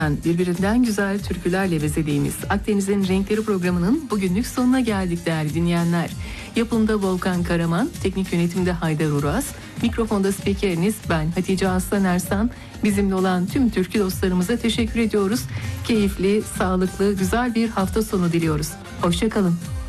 birbirinden güzel türkülerle bezediğimiz Akdeniz'in Renkleri programının bugünlük sonuna geldik değerli dinleyenler. Yapımda Volkan Karaman, teknik yönetimde Haydar Uras, mikrofonda spikeriniz ben Hatice Aslan Ersan. Bizimle olan tüm türkü dostlarımıza teşekkür ediyoruz. Keyifli, sağlıklı, güzel bir hafta sonu diliyoruz. Hoşça kalın.